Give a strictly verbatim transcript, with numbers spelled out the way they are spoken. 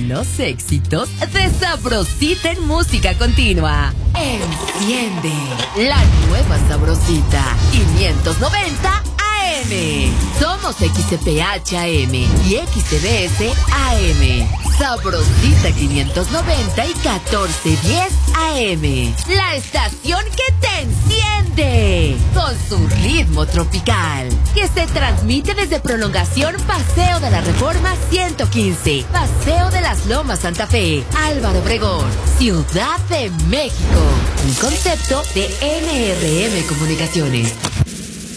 Los éxitos de Sabrosita en música continua. Enciende la nueva Sabrosita quinientos noventa A M. Somos X C P H A M y X T B S A M. Sabrosita quinientos noventa y catorce diez A M. La estación que te enciende con su ritmo tropical, que se transmite desde Prolongación Paseo de la Reforma ciento quince, Paseo de las Lomas Santa Fe, Álvaro Obregón, Ciudad de México. Un concepto de N R M Comunicaciones.